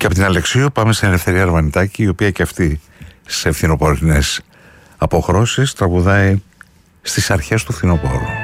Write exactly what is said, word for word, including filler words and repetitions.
Και από την Αλεξίου πάμε στην Ελευθερία Αρβανιτάκη, η οποία και αυτή σε φθινοπορεινές αποχρώσεις τραγουδάει στις αρχές του φθινοπόρου.